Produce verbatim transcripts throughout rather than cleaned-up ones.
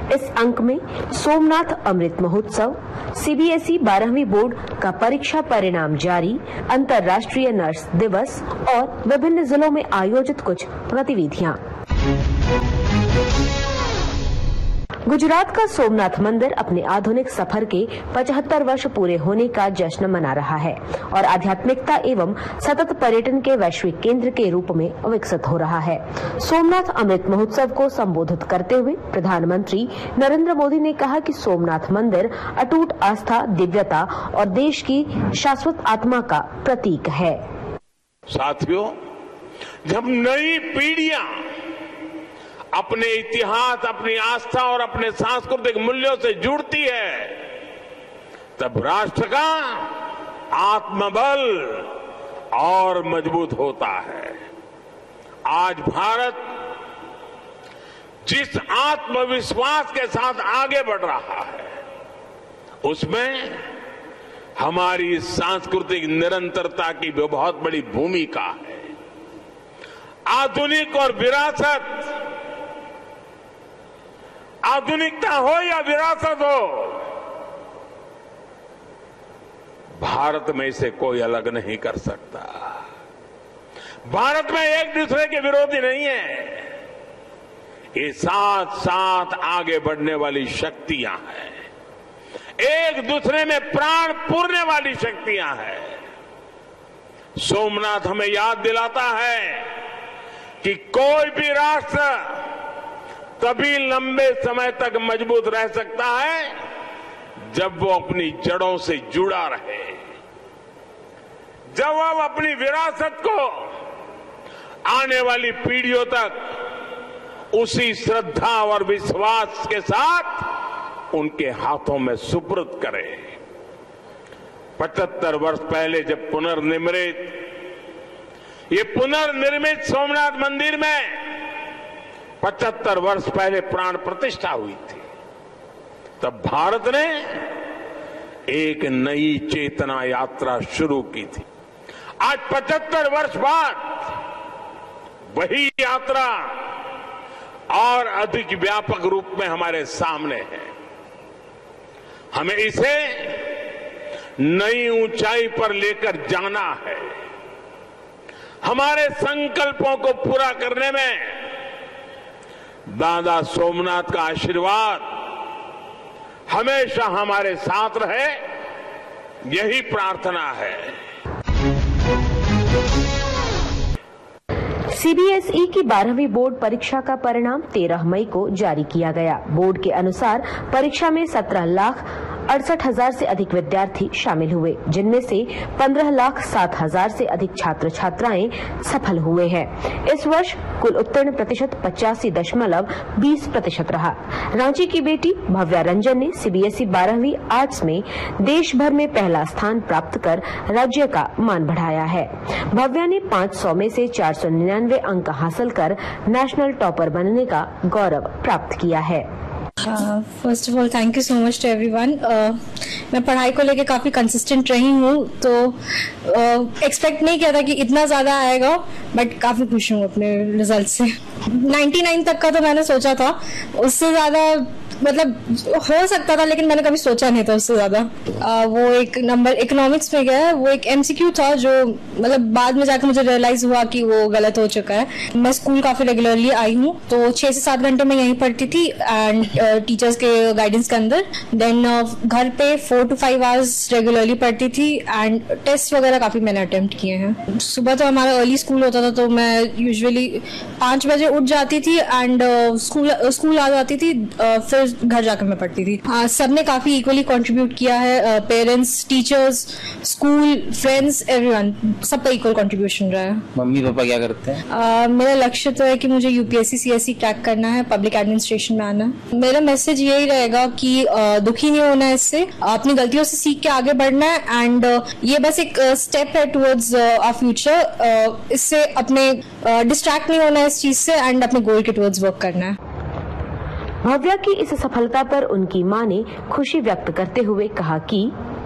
इस अंक में सोमनाथ अमृत महोत्सव, सीबीएसई बारहवीं बोर्ड का परीक्षा परिणाम जारी, अंतर्राष्ट्रीय नर्स दिवस और विभिन्न जिलों में आयोजित कुछ गतिविधियां। गुजरात का सोमनाथ मंदिर अपने आधुनिक सफर के पचहत्तर वर्ष पूरे होने का जश्न मना रहा है और आध्यात्मिकता एवं सतत पर्यटन के वैश्विक केंद्र के रूप में विकसित हो रहा है। सोमनाथ अमृत महोत्सव को संबोधित करते हुए प्रधानमंत्री नरेंद्र मोदी ने कहा कि सोमनाथ मंदिर अटूट आस्था, दिव्यता और देश की शाश्वत आत्मा का प्रतीक है। साथियों, जब नई पीढ़ियां अपने इतिहास, अपनी आस्था और अपने सांस्कृतिक मूल्यों से जुड़ती है, तब राष्ट्र का आत्मबल और मजबूत होता है। आज भारत जिस आत्मविश्वास के साथ आगे बढ़ रहा है, उसमें हमारी सांस्कृतिक निरंतरता की भी बहुत बड़ी भूमिका है। आधुनिक और विरासत, आधुनिकता हो या विरासत हो, भारत में इसे कोई अलग नहीं कर सकता। भारत में एक दूसरे के विरोधी नहीं है, ये साथ साथ आगे बढ़ने वाली शक्तियां हैं, एक दूसरे में प्राण पूरने वाली शक्तियां हैं। सोमनाथ हमें याद दिलाता है कि कोई भी राष्ट्र तभी लंबे समय तक मजबूत रह सकता है जब वो अपनी जड़ों से जुड़ा रहे, जब वो अपनी विरासत को आने वाली पीढ़ियों तक उसी श्रद्धा और विश्वास के साथ उनके हाथों में सुपुर्द करे। पचहत्तर वर्ष पहले जब पुनर्निर्मित ये पुनर्निर्मित सोमनाथ मंदिर में पचहत्तर वर्ष पहले प्राण प्रतिष्ठा हुई थी, तब भारत ने एक नई चेतना यात्रा शुरू की थी। आज पचहत्तर वर्ष बाद वही यात्रा और अधिक व्यापक रूप में हमारे सामने है। हमें इसे नई ऊंचाई पर लेकर जाना है। हमारे संकल्पों को पूरा करने में दादा सोमनाथ का आशीर्वाद हमेशा हमारे साथ रहे, यही प्रार्थना है। सीबीएसई की बारहवीं बोर्ड परीक्षा का परिणाम तेरह मई को जारी किया गया। बोर्ड के अनुसार परीक्षा में सत्रह लाख अड़सठ हजार से अधिक विद्यार्थी शामिल हुए, जिनमें से पंद्रह लाख सात हजार से अधिक छात्र छात्राएं सफल हुए हैं। इस वर्ष कुल उत्तीर्ण प्रतिशत पचासी दशमलव बीस प्रतिशत रहा। रांची की बेटी भव्या रंजन ने सीबीएसई बारहवीं आर्ट्स में देश भर में पहला स्थान प्राप्त कर राज्य का मान बढ़ाया है। भव्या ने पाँच सौ में से चार सौ निन्यानवे अंक हासिल कर नेशनल टॉपर बनने का गौरव प्राप्त किया है। First of all thank you so much to everyone. मैं पढ़ाई को लेके काफ़ी कंसिस्टेंट रही हूँ, तो एक्सपेक्ट uh, नहीं किया था कि इतना ज़्यादा आएगा, बट काफ़ी खुश हूँ अपने रिजल्ट से। निन्यानवे तक का तो मैंने सोचा था, उससे ज़्यादा मतलब हो सकता था, लेकिन मैंने कभी सोचा नहीं था उससे ज्यादा। वो एक नंबर इकोनॉमिक्स में गया, वो एक एमसीक्यू था जो मतलब बाद में जाकर मुझे रियलाइज हुआ कि वो गलत हो चुका है। मैं स्कूल काफी रेगुलरली आई हूँ, तो छह से सात घंटे मैं यहीं पढ़ती थी एंड टीचर्स के गाइडेंस के अंदर। देन घर पे four to five hours regularly पढ़ती थी एंड टेस्ट वगैरह काफी मैंने अटेम्प्ट किए हैं। सुबह तो हमारा अर्ली स्कूल होता था, तो मैं यूजुअली पाँच बजे उठ जाती थी एंड स्कूल स्कूल आ जाती थी, फिर घर जाकर मैं पढ़ती थी। uh, सबने काफी इक्वली कंट्रीब्यूट किया है, parents, teachers, school, friends, everyone, सबका इक्वल कंट्रीब्यूशन रहा है। मम्मी पापा क्या करते हैं? uh, मेरा लक्ष्य तो है कि मुझे यूपीएससी सीएससी क्रैक करना है, पब्लिक एडमिनिस्ट्रेशन में आना है। मेरा मैसेज यही रहेगा कि uh, दुखी नहीं होना है, इससे अपनी गलतियों से सीख के आगे बढ़ना है एंड uh, ये बस एक स्टेप है टुवर्ड्स आवर फ्यूचर। इससे अपने डिस्ट्रैक्ट uh, नहीं होना है इस चीज से एंड अपने गोल के टुवर्ड्स वर्क करना है। भव्या की इस सफलता पर उनकी मां ने खुशी व्यक्त करते हुए कहा कि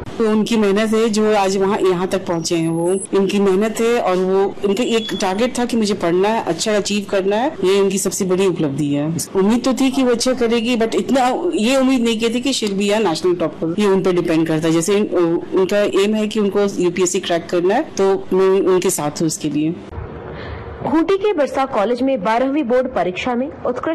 तो उनकी मेहनत है जो आज वहाँ यहाँ तक पहुँचे हैं, वो इनकी मेहनत है और वो इनका एक टारगेट था कि मुझे पढ़ना है, अच्छा अचीव करना है, ये इनकी सबसे बड़ी उपलब्धि है। उम्मीद तो थी कि वो अच्छा करेगी, बट इतना ये उम्मीद नहीं की थी कि शिल बी नेशनल टॉपर। ये उन पर डिपेंड करता है। जैसे उनका एम है कि उनको यूपीएससी क्रैक करना है, तो मैं उनके साथ हूँ उसके लिए। खूंटी के बिरसा कॉलेज में बारहवीं बोर्ड परीक्षा में उत्कृष्ट